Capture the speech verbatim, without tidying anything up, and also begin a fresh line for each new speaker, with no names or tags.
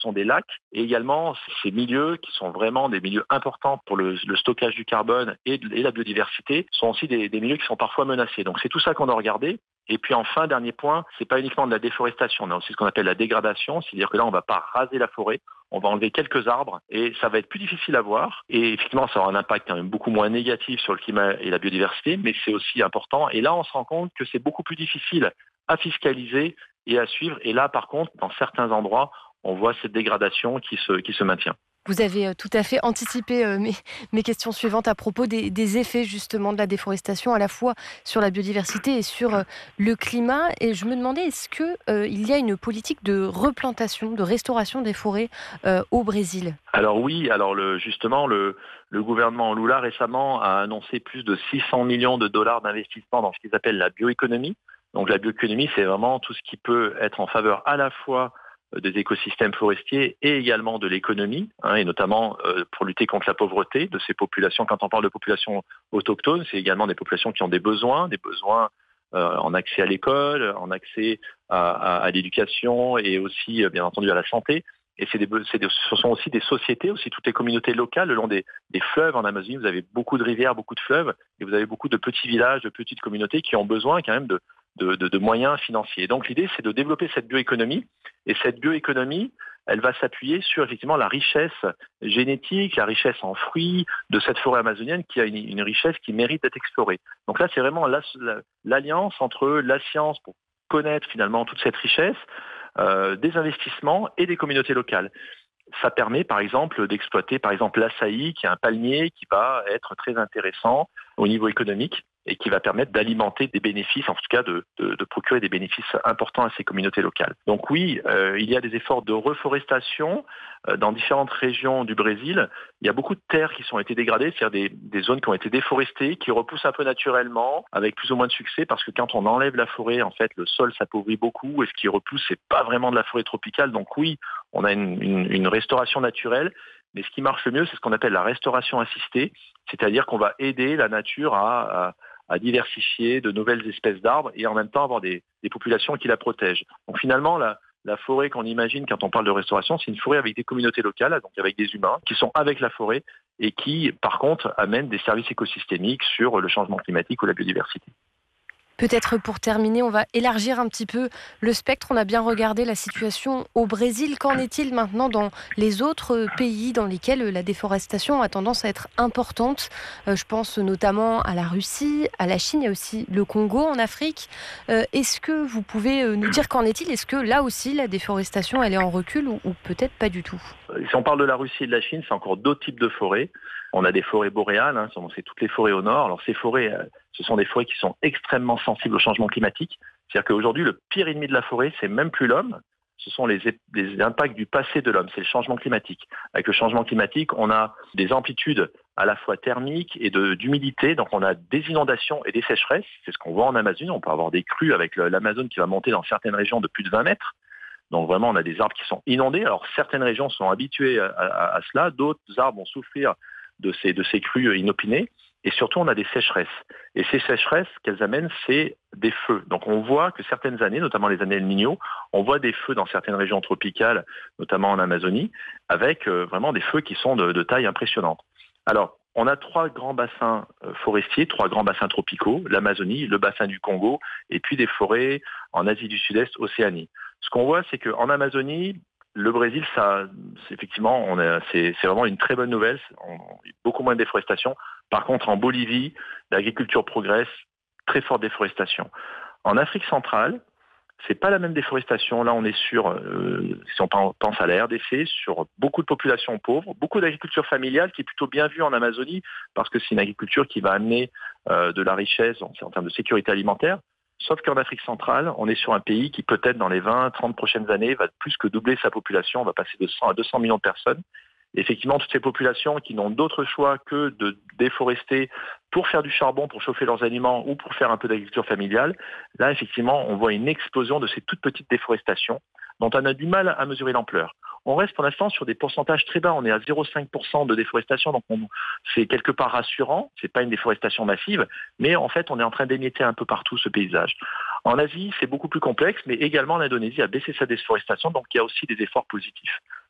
sont des lacs et également ces milieux qui sont vraiment des milieux importants pour le, le stockage du carbone et, et la biodiversité sont aussi des, des milieux qui sont parfois menacés. Donc c'est tout ça qu'on a regardé. Et puis enfin, dernier point, c'est pas uniquement de la déforestation, on a aussi ce qu'on appelle la dégradation, c'est-à-dire que là on va pas raser la forêt, on va enlever quelques arbres et ça va être plus difficile à voir. Et effectivement, ça aura un impact quand même beaucoup moins négatif sur le climat et la biodiversité, mais c'est aussi important. Et là, on se rend compte que c'est beaucoup plus difficile à fiscaliser et à suivre. Et là, par contre, dans certains endroits, on voit cette dégradation qui se, qui se maintient.
Vous avez tout à fait anticipé euh, mes, mes questions suivantes à propos des, des effets justement de la déforestation à la fois sur la biodiversité et sur euh, le climat. Et je me demandais, est-ce qu'il euh, y a une politique de replantation, de restauration des forêts euh, au Brésil ?
Alors oui, alors le, justement, le, le gouvernement Lula récemment a annoncé plus de six cents millions de dollars d'investissement dans ce qu'ils appellent la bioéconomie. Donc la bioéconomie, c'est vraiment tout ce qui peut être en faveur à la fois des écosystèmes forestiers et également de l'économie, hein, et notamment euh, pour lutter contre la pauvreté de ces populations. Quand on parle de populations autochtones, c'est également des populations qui ont des besoins, des besoins euh, en accès à l'école, en accès à, à, à l'éducation et aussi, euh, bien entendu, à la santé. Et c'est des, c'est des, ce sont aussi des sociétés, aussi toutes les communautés locales le long des, des fleuves en Amazonie. Vous avez beaucoup de rivières, beaucoup de fleuves, et vous avez beaucoup de petits villages, de petites communautés qui ont besoin quand même de De, de, de moyens financiers. Donc l'idée, c'est de développer cette bioéconomie. Et cette bioéconomie, elle va s'appuyer sur effectivement la richesse génétique, la richesse en fruits de cette forêt amazonienne qui a une, une richesse qui mérite d'être explorée. Donc là, c'est vraiment la, la, l'alliance entre la science pour connaître finalement toute cette richesse, euh, des investissements et des communautés locales. Ça permet par exemple d'exploiter par exemple l'açaï, qui est un palmier qui va être très intéressant au niveau économique et qui va permettre d'alimenter des bénéfices, en tout cas de, de, de procurer des bénéfices importants à ces communautés locales. Donc oui, euh, il y a des efforts de reforestation euh, dans différentes régions du Brésil. Il y a beaucoup de terres qui ont été dégradées, c'est-à-dire des, des zones qui ont été déforestées, qui repoussent un peu naturellement, avec plus ou moins de succès, parce que quand on enlève la forêt, en fait, le sol s'appauvrit beaucoup, et ce qui repousse, c'est pas vraiment de la forêt tropicale. Donc oui, on a une, une, une restauration naturelle, mais ce qui marche le mieux, c'est ce qu'on appelle la restauration assistée, c'est-à-dire qu'on va aider la nature à, à à diversifier de nouvelles espèces d'arbres et en même temps avoir des, des populations qui la protègent. Donc finalement, la, la forêt qu'on imagine quand on parle de restauration, c'est une forêt avec des communautés locales, donc avec des humains qui sont avec la forêt et qui, par contre, amènent des services écosystémiques sur le changement climatique ou la biodiversité.
Peut-être pour terminer, on va élargir un petit peu le spectre. On a bien regardé la situation au Brésil. Qu'en est-il maintenant dans les autres pays dans lesquels la déforestation a tendance à être importante ? euh, Je pense notamment à la Russie, à la Chine, il y a aussi le Congo en Afrique. Euh, est-ce que vous pouvez nous dire qu'en est-il ? Est-ce que là aussi la déforestation elle est en recul ou, ou peut-être pas du tout ?
Si on parle de la Russie et de la Chine, c'est encore d'autres types de forêts. On a des forêts boréales, hein, c'est toutes les forêts au nord. Alors ces forêts, ce sont des forêts qui sont extrêmement sensibles au changement climatique. C'est-à-dire qu'aujourd'hui, le pire ennemi de la forêt, c'est même plus l'homme, ce sont les, les impacts du passé de l'homme, c'est le changement climatique. Avec le changement climatique, on a des amplitudes à la fois thermiques et de, d'humidité, donc on a des inondations et des sécheresses, c'est ce qu'on voit en Amazonie. On peut avoir des crues avec l'Amazone qui va monter dans certaines régions de plus de vingt mètres. Donc vraiment, on a des arbres qui sont inondés. Alors certaines régions sont habituées à, à, à cela, d'autres arbres vont souffrir de ces, de ces crues inopinées. Et surtout, on a des sécheresses. Et ces sécheresses, qu'elles amènent, c'est des feux. Donc on voit que certaines années, notamment les années El Niño, on voit des feux dans certaines régions tropicales, notamment en Amazonie, avec euh, vraiment des feux qui sont de, de taille impressionnante. Alors, on a trois grands bassins forestiers, trois grands bassins tropicaux, l'Amazonie, le bassin du Congo, et puis des forêts en Asie du Sud-Est, Océanie. Ce qu'on voit, c'est qu'en Amazonie, le Brésil, ça, c'est effectivement, on a, c'est, c'est vraiment une très bonne nouvelle. On, il y a beaucoup moins de déforestation. Par contre, en Bolivie, l'agriculture progresse, très forte déforestation. En Afrique centrale, c'est pas la même déforestation. Là, on est sur, euh, si on pense à la R D C, sur beaucoup de populations pauvres, beaucoup d'agriculture familiale qui est plutôt bien vue en Amazonie parce que c'est une agriculture qui va amener euh, de la richesse en, en termes de sécurité alimentaire. Sauf qu'en Afrique centrale, on est sur un pays qui peut-être dans les vingt, trente prochaines années va plus que doubler sa population, on va passer de cent à deux cents millions de personnes. Et effectivement, toutes ces populations qui n'ont d'autre choix que de déforester pour faire du charbon, pour chauffer leurs aliments ou pour faire un peu d'agriculture familiale, là, effectivement, on voit une explosion de ces toutes petites déforestations dont on a du mal à mesurer l'ampleur. On reste pour l'instant sur des pourcentages très bas. On est à zéro virgule cinq pour cent de déforestation, donc on, c'est quelque part rassurant. C'est pas une déforestation massive, mais en fait, on est en train d'émietter un peu partout ce paysage. En Asie, c'est beaucoup plus complexe, mais également l'Indonésie a baissé sa déforestation, donc il y a aussi des efforts positifs.